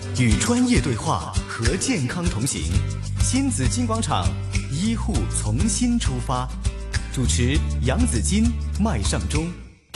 與專業對話，和健康同行。新紫荊廣場，醫護從新出發。主持楊子矜、麥尚中。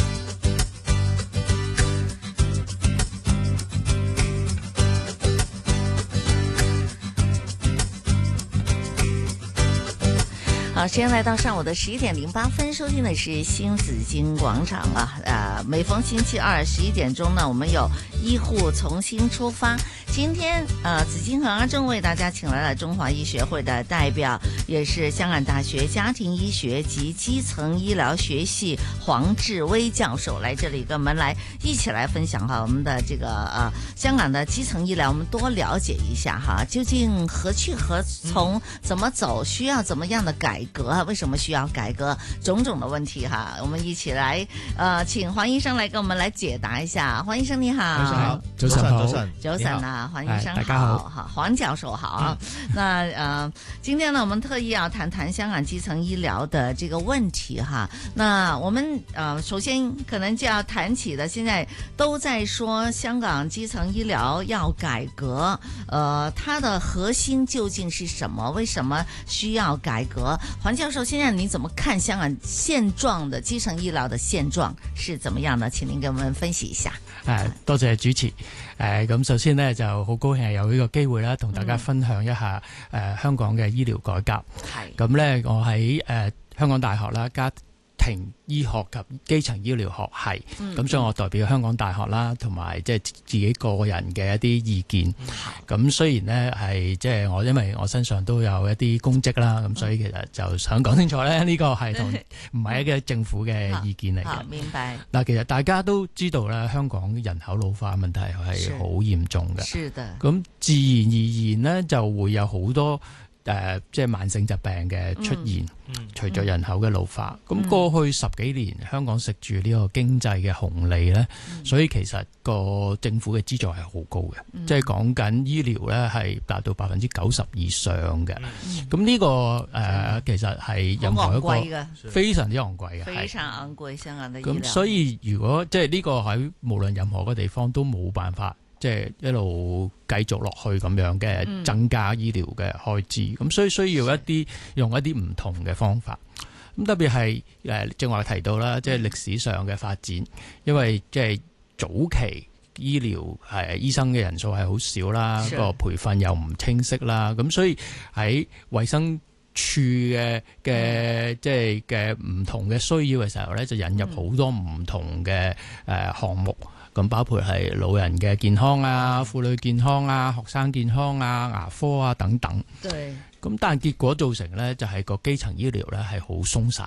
好，时间来到上午的11:08，收听的是新紫荊广场啊。每逢星期二11点钟呢，我们有醫護從新出發。今天子矜和阿正為大家請來了中華醫學會的代表，也是香港大學家庭醫學及基層醫療學系黃志威教授來這裡跟我們來一起來分享哈我們的這個香港的基層醫療，我們多了解一下哈，究竟何去何從，怎麼走，需要怎麼樣的改革啊？為什麼需要改革？種種的問題哈，我們一起來請黃醫生來跟我們來解答一下。黃醫生你好， 早晨好， 早晨啊。黃醫生大家好， 黃教授好。那今天呢，我們特意要談談香港基層醫療的這個問題哈。那我們首先可能就要談起的，現在都在說香港基層醫療要改革，它的核心究竟是什麼？為什麼需要改革？黃教授，現在你怎麼看香港現狀的基層醫療的現狀是怎麼樣的？請您給我們分析一下。 多謝主持。咁首先呢，就好高興有呢個機會啦，同大家分享一下香港嘅醫療改革。咁呢，我喺香港大學啦，家庭醫學及基層醫療學系，咁所以我代表香港大學啦，同埋即係自己個人嘅一啲意見。咁雖然呢係即係我因為我身上都有一啲公職啦，咁所以其實就想講清楚咧，呢個係同唔係一個政府嘅意見嚟嘅。 明白。 嗱，其實大家都知道咧，香港人口老化問題係好嚴重嘅。是的。咁自然而然呢，就會有好多即係慢性疾病嘅出現，隨着人口嘅老化。咁過去10幾年，香港食住呢個經濟嘅紅利呢，所以其實個政府嘅資助係好高嘅，即係講緊醫療呢係達到90%以上嘅。咁呢個其實係任何一個非常之昂貴嘅， 非常昂貴香港嘅醫療。 咁所以如果即係呢個喺無論任何個地方都冇辦法，即係一路繼續落去咁樣嘅增加醫療嘅開支，咁所以需要用一啲唔同嘅方法。咁特別係正話提到啦，即係歷史上嘅發展，因為即係早期醫療醫生嘅人數係好少啦，個培訓又唔清晰啦，咁所以喺衛生處嘅即係嘅唔同嘅需要嘅時候咧，就引入好多唔同嘅項目。咁包括係老人嘅健康啊、婦女健康啊、學生健康啊、牙科啊等等。對。咁但係結果造成咧，就係個基層醫療咧係好鬆散。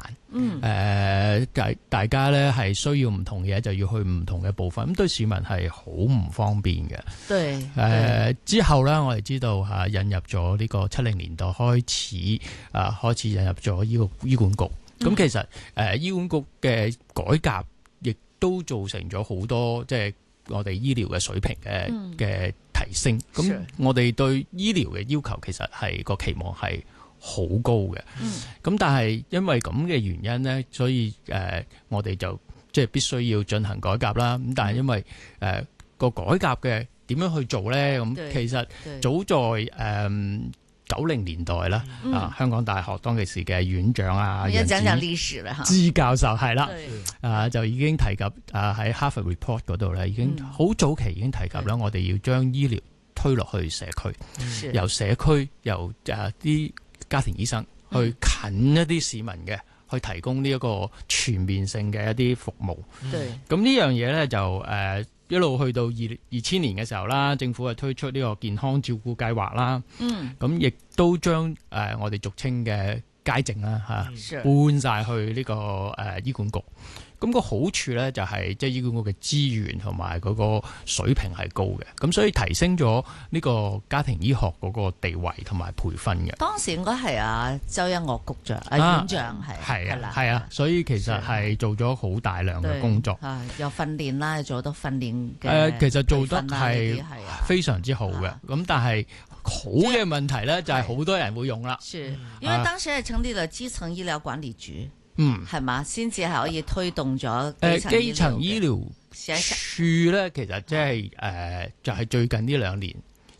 大家咧係需要唔同嘢，就要去唔同嘅部分。咁對市民係好唔方便嘅。對。之後咧，我哋知道引入咗呢個70年代開始引入咗醫管局。咁其實醫管局嘅改革都造成咗好多即係我哋醫療嘅水平嘅提升。咁我哋對醫療嘅要求其實係個期望係好高嘅。咁但係因為咁嘅原因呢，所以我哋就即係必須要進行改革啦。咁但係因為個改革嘅點樣去做呢？咁其實早在90年代啦，香港大學當其時嘅院長要講講歷史啦， 朱教授係啦，就已經提及喺 Harvard Report 嗰度咧，已經好早期已經提及啦，我哋要將醫療推落去社區，由社區由啲家庭醫生去近一啲市民嘅，去提供呢一個全面性嘅一啲服務。咁呢樣嘢咧就一路去到2000年嘅時候啦，政府係推出呢個健康照顧計劃啦。咁亦都將我哋俗稱嘅街症啦搬晒去呢個醫管局。咁個好處咧就係即係醫管局嘅資源同埋嗰個水平係高嘅，咁所以提升咗呢個家庭醫學嗰個地位同埋培訓嘅。 當時應該係周一嶽局長院長係啊，所以其實係做咗好大量嘅工作， 有訓練啦，做到訓練嘅其實做得係非常之好嘅。咁但係好嘅問題咧就係好多人會用啦， 因為當時係成立了基層醫療管理局。係嘛，先至係可以推動咗基層醫療處咧，其實即係就係最近呢2年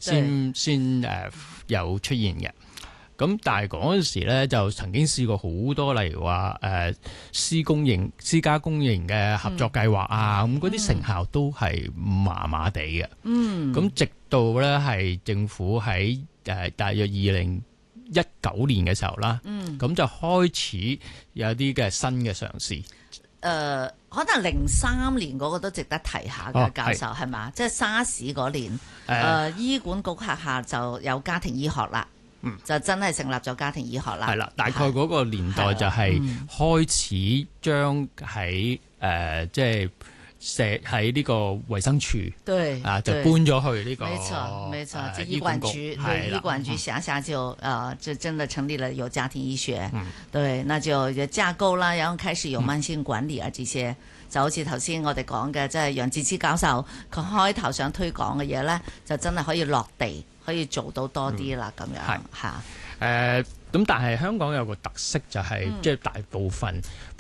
先有出現嘅。咁但係嗰陣時咧，就曾經試過好多，例如話私家公營嘅合作計劃啊，咁嗰啲成效都係麻麻地嘅。咁直到咧係政府喺大約2019年嘅時候啦，咁就開始有啲嘅新嘅嘗試。 可能03年嗰個都值得提下嘅，教授係嘛？即係沙士嗰年，醫管局轄下就有家庭醫學啦。就真係成立咗家庭醫學啦。係啦， 大概嗰個年代就係開始將喺即係喺呢個衛生署，對啊，就搬咗去呢個。 沒錯，就醫管局，對，醫管局轄下就真的成立了有家庭醫學，對，那就有架構啦，然後開始有慢性管理啊，這些就好似頭先我哋講嘅，即係楊智之教授佢開頭想推廣嘅嘢咧，就真係可以落地。可以做到多啲啦，咁樣嚇。 咁但係香港有個特色就係，即係大部分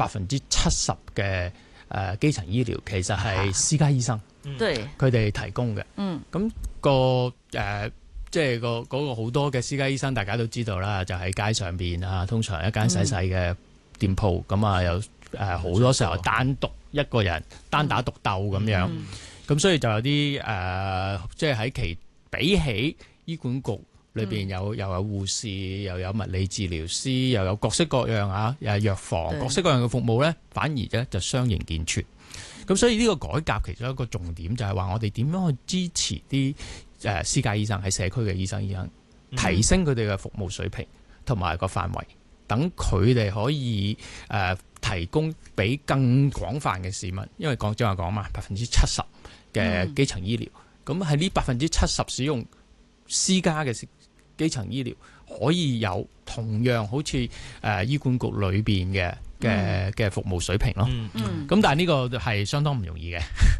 70%嘅基層醫療其實係私家醫生，佢哋提供嘅。咁即係嗰個好多嘅私家醫生，大家都知道啦，就喺街上邊啊，通常一間細細嘅店鋪，咁啊有好多時候單獨一個人單打獨鬥咁樣，咁所以就有啲即係比起醫管局裏邊又有護士，又有物理治療師，又有各式各樣藥房各式各樣嘅服務咧，反而咧就相形見絀。咁所以呢個改革其中一個重點就係話，我哋點樣去支持啲私家醫生喺社區嘅醫生，提升佢哋嘅服務水平同埋個範圍，等佢哋可以提供俾更廣泛嘅市民。因為正話講嘛，70%嘅基層醫療。咁喺呢70%使用私家嘅基層醫療，可以有同樣好似醫管局裏邊嘅服務水平咯。咁但係呢個係相當唔容易嘅。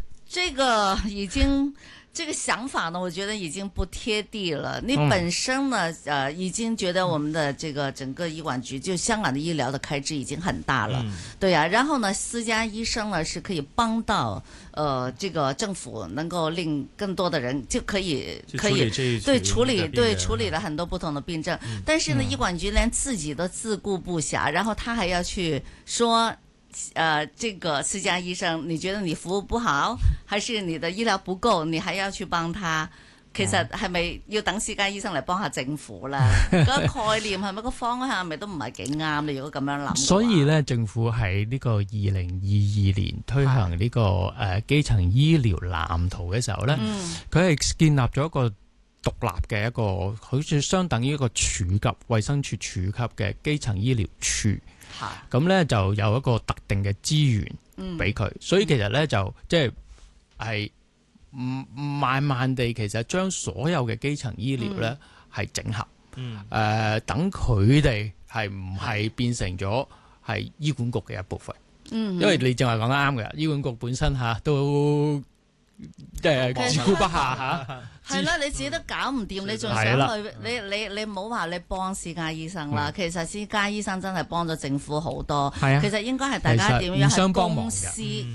這個想法呢，我覺得已經不貼地了。你本身呢，已經覺得我們的這個整個醫管局，就香港的醫療的開支已經很大了，對啊。然後呢，私家醫生呢是可以幫到，這個政府能夠令更多的人就可以處理了很多不同的病症。但是呢，醫管局連自己都自顧不暇，然後他還要去說。這個私家醫生，你覺得你服務不好，還是你的醫療不夠，你還要去幫他？其實係咪要等私家醫生嚟幫下政府啦？個概念係咪個方向係咪都唔係幾啱？你如果咁樣諗， 所以咧，政府喺呢個2022年推行呢個基層醫療藍圖嘅時候咧，佢係建立咗一個獨立嘅一個，好似相等於一個處級衛生署處級嘅基層醫療處。咁咧就有一個特定嘅資源俾佢，所以其實咧就即係慢慢地其實將所有嘅基層醫療咧係整合，等佢哋係唔係變成咗係醫管局嘅一部分。因為你正話講得啱嘅，醫管局本身都即係自顧不暇嚇。 係啦，你自己都搞唔掂，你仲想去？你唔好話你幫私家醫生啦，其實私家醫生真係幫咗政府好多。其實應該係大家點樣喺公司